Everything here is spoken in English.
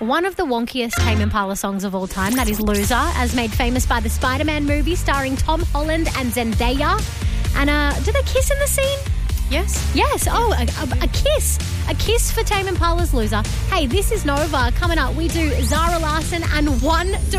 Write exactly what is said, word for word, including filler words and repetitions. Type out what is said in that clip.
one of the wonkiest Tame Impala songs of all time. That is Loser, as made famous by the Spider-Man movie starring Tom Holland and Zendaya. And uh, do they kiss in the scene? Yes. Yes. Oh, a, a, a kiss. A kiss for Tame Impala's Loser. Hey, this is Nova. Coming up, we do Zara Larsson and One